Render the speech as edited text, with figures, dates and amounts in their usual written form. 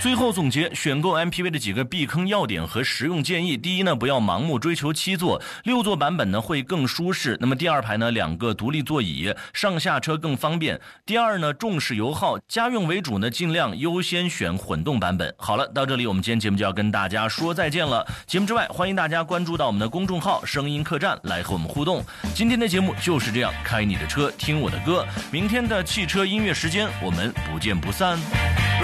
最后总结选购 MPV 的几个避坑要点和实用建议。第一呢，不要盲目追求7座，6座版本呢会更舒适。那么第二排呢2个独立座椅，上下车更方便。第二呢，重视油耗，家用为主呢，尽量优先选混动版本。好了，到这里我们今天节目就要跟大家说再见了。节目之外，欢迎大家关注到我们的公众号声音客栈来和我们互动。今天的节目就是这样，开你的车听我的歌。明天的汽车音乐时间我们不见不散。